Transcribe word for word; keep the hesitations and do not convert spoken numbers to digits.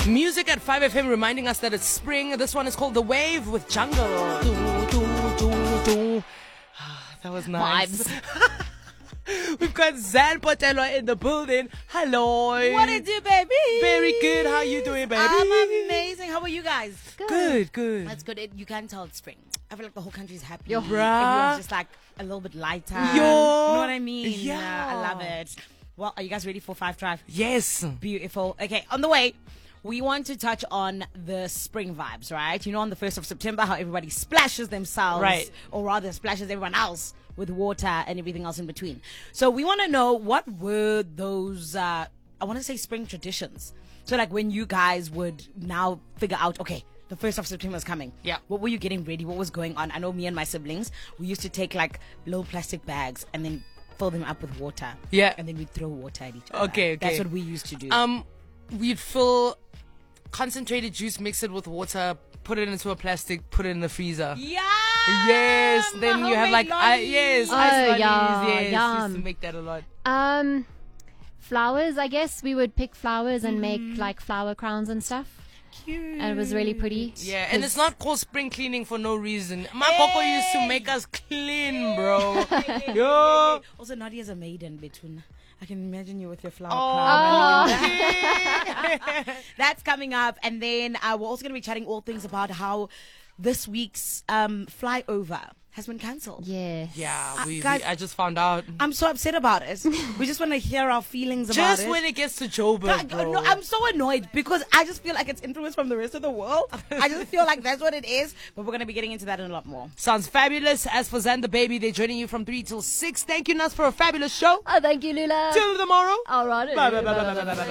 Music at five F M reminding us that it's spring. This one is called The Wave with Jungle. Doo, doo, doo, doo. That was nice. Vibes. We've got Zan Potelo in the building. Hello. What it do, baby? Very good. How you doing, baby? I'm amazing. How are you guys? Good, good. good. That's good. It, you can tell it's spring. I feel like the whole country's happy. Yo, bruh. Everyone's just like a little bit lighter. Yo. You know what I mean? Yeah. I love it. Well, are you guys ready for Five Drive? Yes. Beautiful. Okay, on the way, we want to touch on the spring vibes, right? You know, on the first of September, how everybody splashes themselves, Right. or rather splashes everyone else with water and everything else in between. So we want to know, what were those, uh, I want to say spring traditions. So like when you guys would now figure out, okay, the first of September is coming. Yeah. What were you getting ready? What was going on? I know me and my siblings, we used to take like little plastic bags and then fill them up with water. Yeah. And then we'd throw water at each other. Okay, okay. That's what we used to do. Um, we'd fill concentrated juice, mix it with water, put it into a plastic, put it in the freezer. Yeah. Yes. Then you have like, I, yes, Oh, ice lollies. yeah, Yes, used to yum. make that a lot. Um, flowers. I guess we would pick flowers and make like flower crowns and stuff, Cute. and it was really pretty. Yeah, and 'cause- it's not called spring cleaning for no reason. My Coco used to make us clean, bro. Yo. Also, Nadia's a maiden between. I can imagine you with your flower Oh, crown. That's coming up, and then uh, we're also going to be chatting all things about how this week's um, flyover has been cancelled. Yes. yeah, Uh, we, guys- we, I just found out. I'm so upset about it. We just want to hear our feelings about Just it. when it gets to Joburg, I- bro. no, I'm so annoyed because I just feel like it's influenced from the rest of the world. I just feel like that's what it is, but we're going to be getting into that in a lot more. Sounds fabulous. As for Zan the Baby, they're joining you from three till six. Thank you, Nas, for a fabulous show. Oh, thank you, Lula. Till tomorrow. All right. Bye, bye, bye, bye, bye, bye, bye.